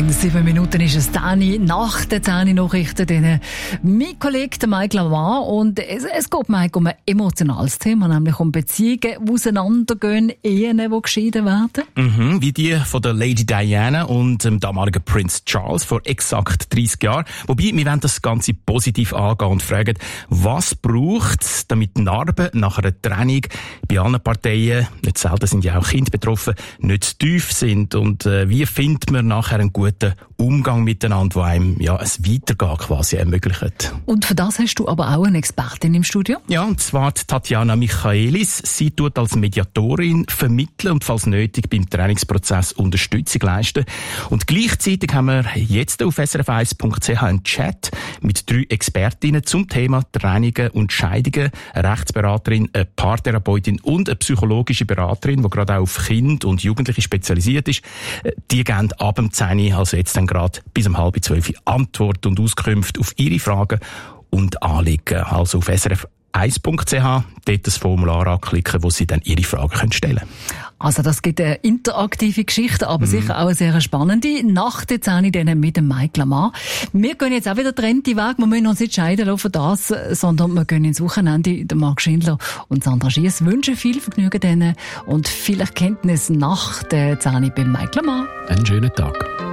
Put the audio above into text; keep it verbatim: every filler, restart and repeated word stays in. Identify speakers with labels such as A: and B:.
A: In sieben Minuten ist es Dani nach den zehn Nachrichten. Dann mein Kollege, der Mike Lamar. Und es, es geht Mike um ein emotionales Thema, nämlich um Beziehungen, die auseinandergehen, Ehen, die geschieden werden.
B: Mhm, wie die von der Lady Diana und dem damaligen Prince Charles vor exakt dreissig Jahren. Wobei, wir wollen das Ganze positiv angehen und fragen, was braucht es, damit Narben nach einer Trennung bei allen Parteien, nicht selten sind ja auch Kinder betroffen, nicht zu tief sind. Und äh, wie findet man nachher einen guten Umgang miteinander, der einem ja, ein Weitergehen quasi ermöglicht.
A: Und für das hast du aber auch eine Expertin im Studio?
B: Ja, und zwar die Tatjana Michaelis. Sie tut als Mediatorin vermitteln und falls nötig beim Trainingsprozess Unterstützung leisten. Und gleichzeitig haben wir jetzt auf S R F eins Punkt C H einen Chat mit drei Expertinnen zum Thema Trennungen und Scheidungen. Eine Rechtsberaterin, eine Paartherapeutin und eine psychologische Beraterin, die gerade auch auf Kinder und Jugendliche spezialisiert ist. Die geben ab dem zehn, also jetzt dann gerade bis um halb zwölf, Antworten und Auskünfte auf Ihre Fragen und Anliegen. Also auf S R F eins Punkt C H, dort das Formular anklicken, wo Sie dann Ihre Fragen stellen können.
A: Also das gibt eine interaktive Geschichte, aber mm. sicher auch eine sehr spannende. Nach der zehn dann mit dem Mike Lamar. Wir gehen jetzt auch wieder getrennte Weg. Wir müssen uns nicht scheiden lassen von das, sondern wir gehen ins Wochenende. Der Marc Schindler und Sandra Schiess wünschen viel Vergnügen denen und viel Erkenntnis nach der zehn beim Mike Lamar.
B: Einen schönen Tag.